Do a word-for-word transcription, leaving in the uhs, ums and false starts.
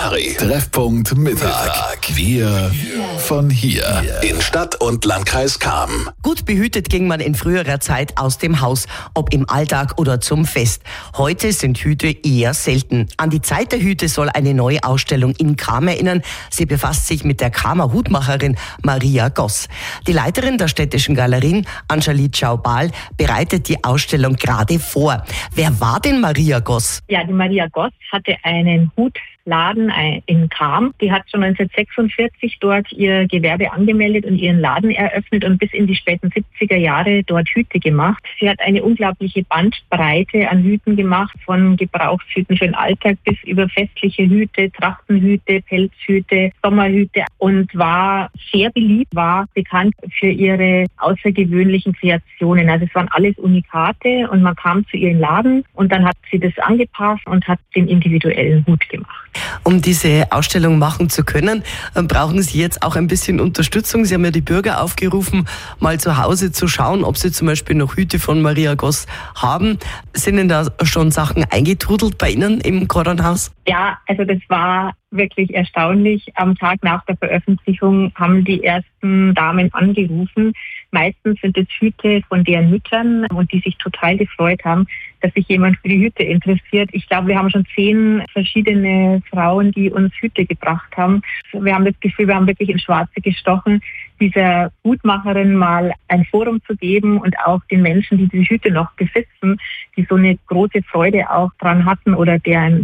Charivari. Treffpunkt Mittag. Wir von hier. In Stadt und Landkreis Cham. Gut behütet ging man in früherer Zeit aus dem Haus, ob im Alltag oder zum Fest. Heute sind Hüte eher selten. An die Zeit der Hüte soll eine neue Ausstellung in Cham erinnern. Sie befasst sich mit der Chamer Hutmacherin Maria Goss. Die Leiterin der städtischen Galerien, Anjali Chaubal, bereitet die Ausstellung gerade vor. Wer war denn Maria Goss? Ja, die Maria Goss hatte einen Hutladen in Cham. Die hat schon neunzehnhundertsechsundvierzig dort ihr Gewerbe angemeldet und ihren Laden eröffnet und bis in die späten siebziger Jahre dort Hüte gemacht. Sie hat eine unglaubliche Bandbreite an Hüten gemacht, von Gebrauchshüten für den Alltag bis über festliche Hüte, Trachtenhüte, Pelzhüte, Sommerhüte und war sehr beliebt, war bekannt für ihre außergewöhnlichen Kreationen. Also es waren alles Unikate und man kam zu ihrem Laden und dann hat sie das angepasst und hat den individuellen Hut gemacht. Um diese Ausstellung machen zu können, brauchen Sie jetzt auch ein bisschen Unterstützung. Sie haben ja die Bürger aufgerufen, mal zu Hause zu schauen, ob sie zum Beispiel noch Hüte von Maria Goss haben. Sind denn da schon Sachen eingetrudelt bei Ihnen im Kornhaus? Ja, also das war wirklich erstaunlich. Am Tag nach der Veröffentlichung haben die ersten Damen angerufen. Meistens sind es Hüte von deren Müttern und die sich total gefreut haben, dass sich jemand für die Hüte interessiert. Ich glaube, wir haben schon zehn verschiedene Frauen, die uns Hüte gebracht haben. Wir haben das Gefühl, wir haben wirklich ins Schwarze gestochen, dieser Hutmacherin mal ein Forum zu geben und auch den Menschen, die die Hüte noch besitzen, die so eine große Freude auch dran hatten oder deren